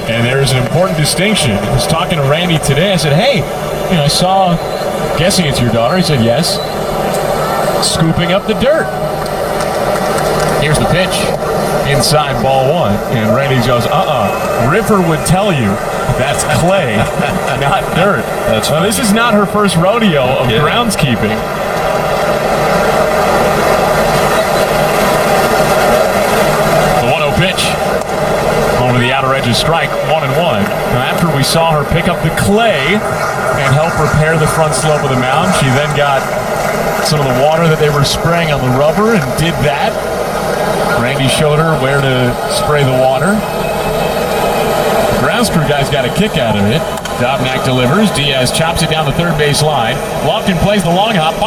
And there's an important distinction. I was talking to Randy today. I said, hey, I saw, guessing it's your daughter. He said, yes. Scooping up the dirt. Here's the pitch. Inside, ball one. And Randy goes, River would tell you that's clay, not dirt. Now, this is not her first rodeo of groundskeeping. The 1-0 pitch. Over the outer edge of strike, 1-1. Now, after we saw her pick up the clay and help repair the front slope of the mound, she then got some of the water that they were spraying on the rubber and did that. Randy showed her where to spray the water. The grounds crew guys got a kick out of it. Dobnak delivers. Diaz chops it down the third base line. Lofton plays the long hop.